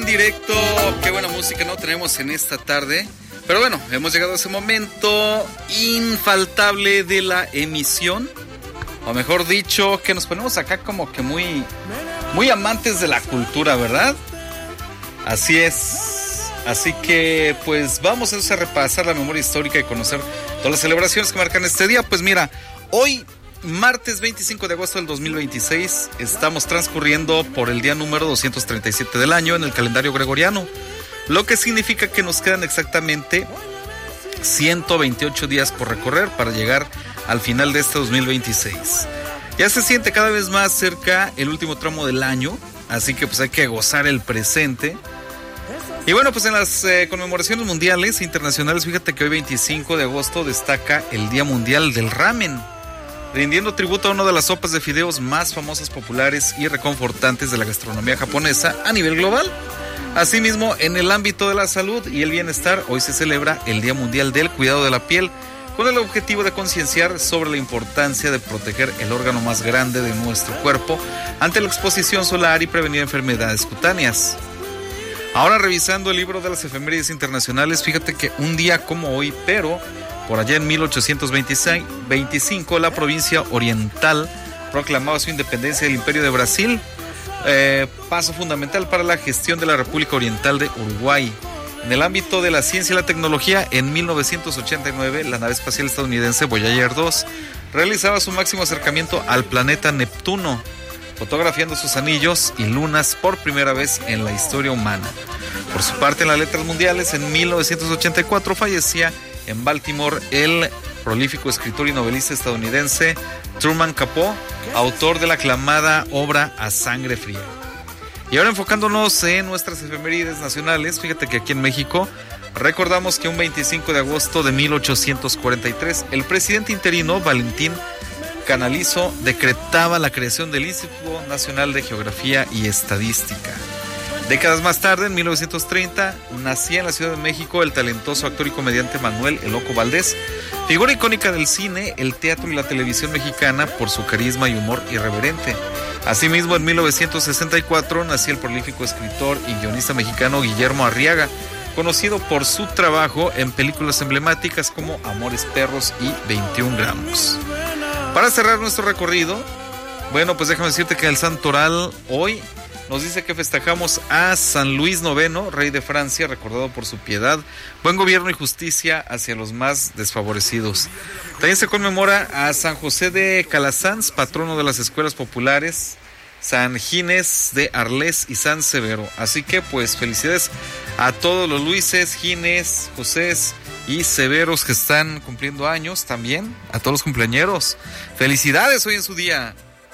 en directo. Qué buena música no tenemos en esta tarde. Pero bueno, hemos llegado a ese momento infaltable de la emisión. O mejor dicho, que nos ponemos acá como que muy amantes de la cultura, ¿verdad? Así es. Así que pues vamos a repasar la memoria histórica y conocer todas las celebraciones que marcan este día. Pues mira, hoy, martes 25 de agosto del 2026, estamos transcurriendo por el día número 237 del año en el calendario gregoriano, lo que significa que nos quedan exactamente 128 días por recorrer para llegar al final de este 2026. Ya se siente cada vez más cerca el último tramo del año, así que pues hay que gozar el presente. Y bueno, pues en las conmemoraciones mundiales e internacionales, fíjate que hoy 25 de agosto destaca el Día Mundial del Ramen, rindiendo tributo a una de las sopas de fideos más famosas, populares y reconfortantes de la gastronomía japonesa a nivel global. Asimismo, en el ámbito de la salud y el bienestar, hoy se celebra el Día Mundial del Cuidado de la Piel, con el objetivo de concienciar sobre la importancia de proteger el órgano más grande de nuestro cuerpo ante la exposición solar y prevenir enfermedades cutáneas. Ahora, revisando el libro de las efemérides internacionales, fíjate que un día como hoy, pero por allá en 1825, la provincia oriental proclamaba su independencia del Imperio de Brasil, paso fundamental para la gestión de la República Oriental de Uruguay. En el ámbito de la ciencia y la tecnología, en 1989, la nave espacial estadounidense Voyager 2 realizaba su máximo acercamiento al planeta Neptuno, fotografiando sus anillos y lunas por primera vez en la historia humana. Por su parte, en las letras mundiales, en 1984 fallecía en Baltimore el prolífico escritor y novelista estadounidense Truman Capote, autor de la aclamada obra A Sangre Fría. Y ahora, enfocándonos en nuestras efemérides nacionales, fíjate que aquí en México recordamos que un 25 de agosto de 1843 el presidente interino Valentín Canalizo decretaba la creación del Instituto Nacional de Geografía y Estadística. Décadas más tarde, en 1930, nacía en la Ciudad de México el talentoso actor y comediante Manuel El Loco Valdés, figura icónica del cine, el teatro y la televisión mexicana por su carisma y humor irreverente. Asimismo, en 1964 nacía el prolífico escritor y guionista mexicano Guillermo Arriaga, conocido por su trabajo en películas emblemáticas como Amores Perros y 21 gramos. Para cerrar nuestro recorrido, bueno, pues déjame decirte que el santoral hoy nos dice que festejamos a San Luis IX, rey de Francia, recordado por su piedad, buen gobierno y justicia hacia los más desfavorecidos. También se conmemora a San José de Calasanz, patrono de las escuelas populares, San Ginés de Arles y San Severo. Así que pues felicidades a todos los Luises, Ginés, Josés y Severos que están cumpliendo años también, a todos los cumpleañeros. Felicidades hoy en su día.